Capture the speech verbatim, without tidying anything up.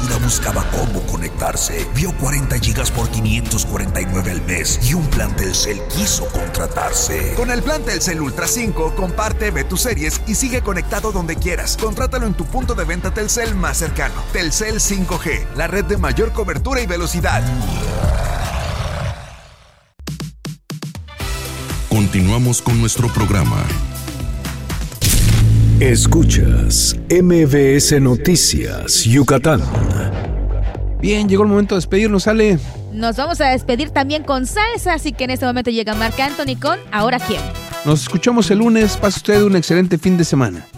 basura buscaba cómo conectarse. Vio cuarenta gigas por quinientos cuarenta y nueve al mes y un plan Telcel quiso contratarse. Con el plan Telcel Ultra cinco, comparte, ve tus series y sigue conectado donde quieras. Contrátalo en tu punto de venta Telcel más cercano. Telcel cinco G, la red de mayor cobertura y velocidad. Continuamos con nuestro programa. Escuchas M B S Noticias, Yucatán. Bien, llegó el momento de despedirnos, Ale. Nos vamos a despedir también con salsa, así que en este momento llega Marc Anthony con ¿Ahora quién? Nos escuchamos el lunes. Pase usted un excelente fin de semana.